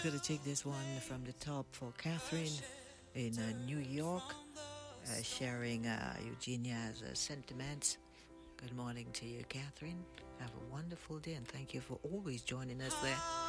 Gonna take this one from the top for Catherine in New York, sharing Eugenia's sentiments. Good morning to you, Catherine. Have a wonderful day, and thank you for always joining us there.